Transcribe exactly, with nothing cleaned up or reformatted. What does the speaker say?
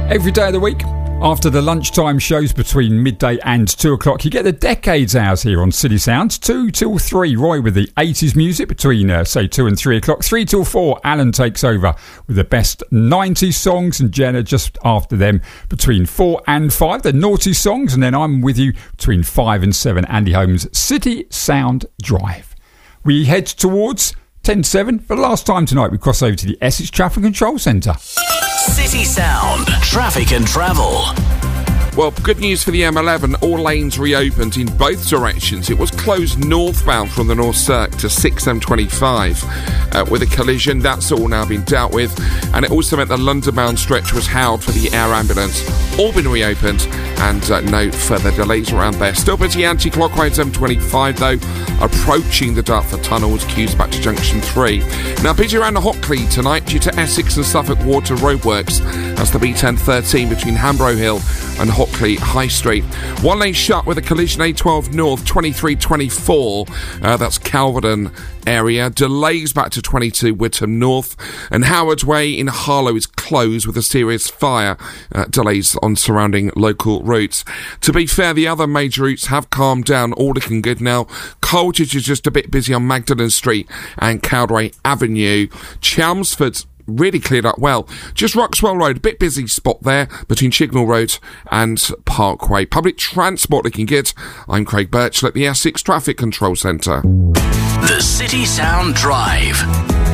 Every day of the week, after the lunchtime shows between midday and two o'clock, you get the Decades Hours here on City Sounds. two till three, Roy with the eighties music between, uh, say, two and three o'clock. three till four, Alan takes over with the best nineties songs, and Jenna just after them between four and five, the naughty songs, and then I'm with you between five and seven, Andy Holmes' City Sound Drive. We head towards ten seven. For the last time tonight, we cross over to the Essex Traffic Control Centre. City Sound, traffic and travel. Well, good news for the M eleven. All lanes reopened in both directions. It was closed northbound from the North Cirque to six M twenty-five uh, with a collision. That's all now been dealt with. And it also meant the London-bound stretch was held for the air ambulance. All been reopened, and uh, no further delays around there. Still busy anti-clockwise M twenty-five, though, approaching the Dartford tunnels, queues back to Junction three. Now, busy around the Hockley tonight due to Essex and Suffolk Water roadworks. That's the B ten thirteen between Hambro Hill and Hockley High Street. One lane shut with a collision A twelve North, twenty-three twenty-four. Uh, that's Calverton area. Delays back to twenty-two Whittam North. And Howard Way in Harlow is closed with a serious fire. Uh, delays on surrounding local routes. To be fair, the other major routes have calmed down. All looking good now. Colditch is just a bit busy on Magdalen Street and Cowdray Avenue. Chelmsford's really cleared up well. Just Roxwell Road, a bit busy spot there between Chignall Road and Parkway. Public transport looking good. I'm Craig Birchall at the Essex Traffic Control Centre. The City Sound Drive.